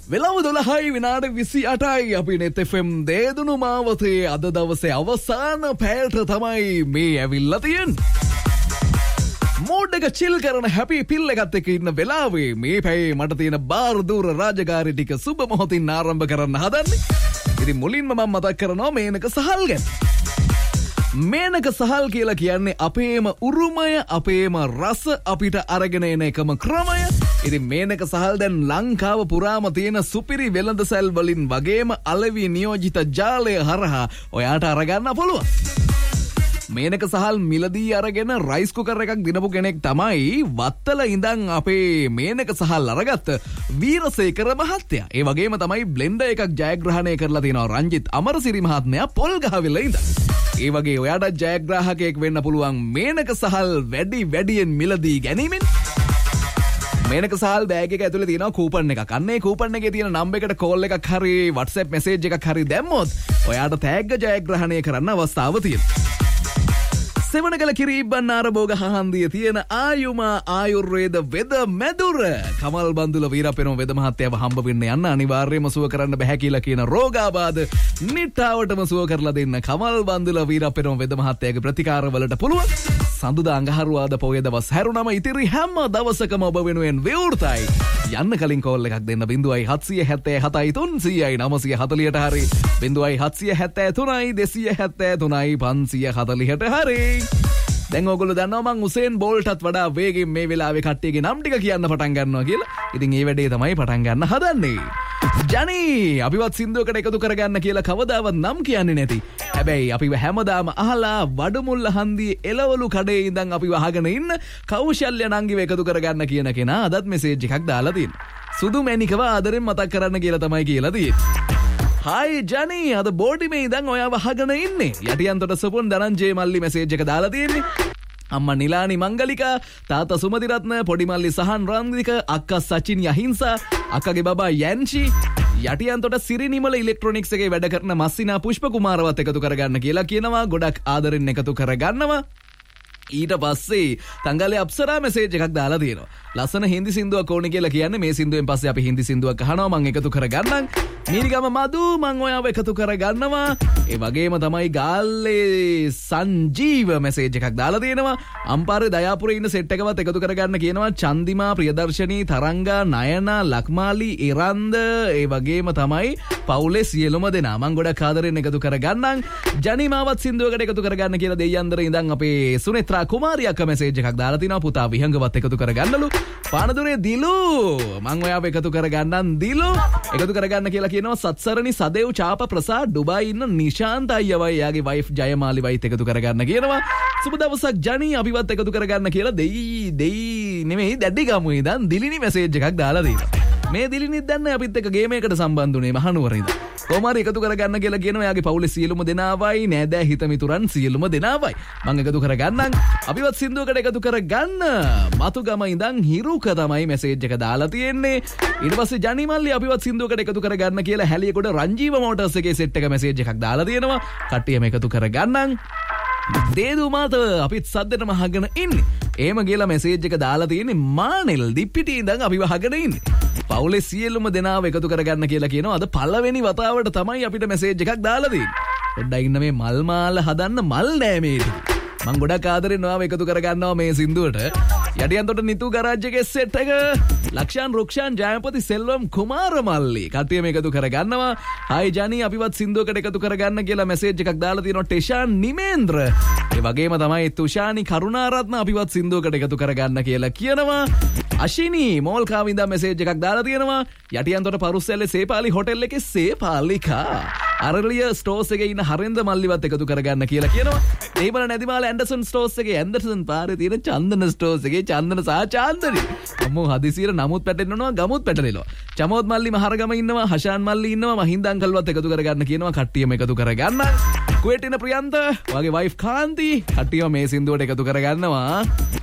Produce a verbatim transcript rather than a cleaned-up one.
වෙලාව දොළහයි විනාඩි විසි අටයි අපි නෙත් එෆ් එම් දේදුණු මාවතේ අද දවසේ අවසාන පැයට තමයි මේ ඇවිල්ලා තියෙන්නේ. මෝඩ් එක චිල් කරන හැපි පිල් එකත් එක්ක ඉන්න වෙලාවේ මේ පැයේ මට තියෙන බාර දූර රාජකාරී ටික සුබ මොහොතින් ආරම්භ කරන්න හදන්නේ. ඉතින් මුලින්ම මම මතක් කරනවා මේනක සහල් ගැන. මේනක සහල් කියලා කියන්නේ අපේම උරුමය, අපේම රස අපිට අරගෙන එන එකම ක්‍රමය. ඉතින් මේනක සහල් දැන් ලංකාව පුරාම තියෙන සුපිරි වෙළඳසැල් වලින් වගේම අලෙවි නියෝජිත ජාලය හරහා ඔයාට අරගන්න පුළුවන්. මේනක සහල් මිලදී අරගෙන රයිස් කුකර් එකක් දිනපු කෙනෙක් තමයි වත්තල ඉඳන් අපේ මේනක සහල් අරගත්ත වීරසේකර මහත්තයා. ඒ වගේම තමයි බ්ලෙන්ඩර් එකක් ජයග්‍රහණය කරලා තිනවා රංජිත් අමරසිරි මහත්මයා පොල්ගහවෙල ඉඳන්. ඒ වගේ ඔයාට ජයග්‍රාහකයෙක් වෙන්න පුළුවන් මේනක සහල් වැඩි වැඩියෙන් මිලදී ගැනීමෙන්. මේනක සහල් බෑග් එක ඇතුලේ තියෙනවා කූපන් එකක්. අන්න ඒ කූපන් එකේ තියෙන නම්බර් එකට කෝල් එකක් හරි WhatsApp මැසේජ් එකක් හරි දැම්මොත් ඔයාට තෑග්ග ජයග්‍රහණය කරන්න අවස්ථාව තියෙනවා. සෙවණගල කිරිබ්බන් ආරභෝග හහන්දිය තියෙන ආයුමා ආයුර්වේද වෙද මැදුර කමල් බන්දුල වීරපෙරම වෙද මහත්තයාව හම්බ වෙන්න යන්න අනිවාර්යයෙන්ම සුව කරන්න බෑ කියලා කියන රෝගාබාධ නිට්ටාවටම සුව කරලා දෙන්න කමල් බන්දුල වීරපෙරම වෙද මහත්තයාගේ ප්‍රතිකාර වලට පුළුවන්. සඳුදා අඟහරුවාද පොයේ දවස් හැරුණම ඉතිරි හැම දවසකම ඔබ වෙනුවෙන් විවෘතයි. යන්න කලින් කෝල් එකක් දෙන්න බිංදුවයි හත්සිය හැත්තෑ හතයි තුන්සියයි නවසිය හතලියට හරි බිංදුවයි හත්සිය හැත්තෑ තුනයි දෙසිය හැත්තෑ තුනයි පන්සිය හතලියට හරි. දැන් ඔයගොල්ලෝ දන්නවා මං උසේන් බෝල්ටත් වඩා වේගෙන් මේ වෙලාවේ කට්ටියගේ නම් ටික කියන්න පටන් ගන්නවා කියලා. ඉතින් ඒ වැඩේ තමයි පටන් ගන්න හදන්නේ. ජනී අපිවත් සින්දුවකට එකතු කරගන්න කියලා කවදාවත් නම් කියන්නේ නැති. හැබැයි අපිව හැමදාම අහලා වඩමුල්ල හන්දියේ එළවලු කඩේ ඉඳන් අපිව අහගෙන ඉන්න කෞශල්‍ය නංගිව එකතු කරගන්න කියන කෙනා අදත් මෙසේජ් එකක් දාලා තියෙනවා. සුදු මැණිකව ආදරෙන් මතක් කරන්න කියලා තමයි කියලා තියෙන්නේ. හායි ජනී අද බෝඩිමේ ඉඳන් ඔයාව අහගෙන ඉන්නේ. යටියන්තොට සුපුන් දනංජේ මල්ලි මෙසේජ් එක දාලා තියෙන්නේ. අම්මා නිලානි මංගලිකා, තාත්තා සුමදිරත්න, පොඩි මල්ලි සහන් රන්දික, අක්කා සචින් යහිංසා, අක්කගේ බබා යැන්ෂි, යටියන්තොට සිරිනිමල ඉලෙක්ට්‍රොනික්ස් එකේ වැඩ කරන මස්සිනා පුෂ්ප කුමාරවත් එකතු කරගන්න කියලා කියනවා. ගොඩක් ආදරෙන් එකතු කරගන්නවා. ඊට පස්සේ තංගලේ අප්සරා මෙසේජ් එකක් දාලා තියෙනවා. ලස්සන හින්දි සින්දුවක් ඕනේ කියලා කියන්නේ මේ සින්දුවෙන් පස්සේ අපි හින්දි සින්දුවක් අහනවා මම එකතු කරගන්නම්. මීනිගම මදු මං ඔයාව එකතු කරගන්නවා. ඒ වගේම තමයි ගාල්ලේ සංජීව මෙසේජ් එකක් දාලා තියෙනවා. අම්පාරේ දයාපුරේ ඉන්න සෙට් එකවත් එකතු කරගන්න කියනවා. චන්දිමා, ප්‍රියදර්ශනී, තරංගා, නයනා, ලක්මාලි, ඉරන්ද ඒ වගේම තමයි පවුලේ සියලුම දෙනා මං ගොඩක් ආදරෙන් එකතු කරගන්නම්. ජනිමාවත් සින්දුවකට එකතු කරගන්න කියලා දෙයියන්දර ඉඳන් අපේ සුනේත්‍රා කුමාරියක මෙසේජ් එකක් දාලා තිනවා. පුතා විහංගවත් එකතු කරගන්නලු. පානදුරේ දිලු මං ඔයාව එකතු කරගන්නම්. දිලු එකතු කරගන්න කියලා කියනවා. සත්සරණි සදේව් චාප ප්‍රසාද් ඩුබායි ඉන්න නිශාන්ත අයියවයි යාගේ වයිෆ් ජයමාලිවයිත් එකතු කරගන්න කියනවා. සුබ දවසක් ජනී අපිවත් එකතු කරගන්න කියලා දෙයි දෙයි නෙමෙයි දැඩි ගමු ඉඳන් දිලිනි මෙසේජ් එකක් දාලා දෙනවා. මේ දිලිනිත් දන්නේ අපිත් එක්ක ගේම් එකකට සම්බන්ධ වුණේ මහනුවර ඉඳන්. කොහොමරි එකතු කරගන්න කියලා කියනවා. යාගේ පවුලේ සියලුම දෙනාවයි නෑදෑ හිත මිතුරන් සියලුම දෙනාවයි මං එකතු කරගන්නම්. අපිවත් සින්දුවකට එකතු කරගන්න. මතුගම ඉඳන් හිරුක තමයි මෙසේජ් එක දාලා තියෙන්නේ. ඊට පස්සේ ජනිමල්ලි අපිවත් සින්දුවකට එකතු කරගන්න කියලා හැලියකොට රංජීව මෝටර්ස් එකේ සෙට් එක මෙසේජ් එකක් දාලා තියෙනවා. කට්ටියම එකතු කරගන්නම්. දේදු මාත අපිත් සද්දෙටම අහගෙන ඉන්නේ. එහෙම කියලා මෙසේජ් එක දාලා තියෙන්නේ මානෙල් දිප්පිටි ඉඳන් අපිව අහගෙන ඉන්නේ. පවුලේ සියලුම දෙනාව එකතු කරගන්න කියලා කියනවා. අද පළවෙනි වතාවට තමයි අපිට මෙසේජ් එකක් දාලා දෙන්නේ. පොඩ්ඩක් ඉන්න මේ මල් මාල හදන්න මල් නෑ මේ. මං ගොඩක් ආදරෙන් ඔයාව එකතු කරගන්නවා මේ සින්දුවට. යටියන්තොට නිතු ගරාජ් එකේ සෙට් එක ලක්ෂාන් රුක්ෂාන් ජයපති සෙල්වම් කුමාර මල්ලි කට්ටියම එකතු කරගන්නවා. හායි ජනී අපිවත් සින්දුවකට එකතු කරගන්න කියලා මෙසේජ් එකක් දාලා තියෙනවා. ටෙෂාන් නිමේන්ද්‍ර ඒ වගේම තමයි තුෂානි කරුණාරත්න අපිවත් සින්දුවකට එකතු කරගන්න කියලා කියනවා. අශිනී මෝල්කාව ඉඳන් මෙසේජ් එකක් දාලා තියෙනවා. යටියන්තොට පරුස්සැල්ලේ සේපාලි හොටෙල් එකේ සේපාලිකා අරලිය ස්ටෝර්ස් එකේ ඉන්න හරෙන්ද මල්ලිවත් එකතු කරගන්න කියලා කියනවා. ඒබල නැදිමාල ඇන්ඩර්සන් ස්ටෝර්ස් එකේ ඇන්ඩර්සන් පාරේ තියෙන චන්දන ස්ටෝර්ස් එකේ චන්දන සහ චාන්දනි අම්මෝ හදිසියෙ නමුත් පැටෙන්නනවා ගමුත් පැටලෙනවා. චමෝත් මල්ලි මහරගම ඉන්නවා. හෂාන් මල්ලි ඉන්නවා. මහින්ද අංකල්වත් එකතු කරගන්න කියනවා. කට්ටියම එකතු කරගන්න. කුවේටින ප්‍රියන්ත වගේ වයිෆ් කාන්ති කට්ටියම මේ සින්දුවට එකතු කරගන්නවා.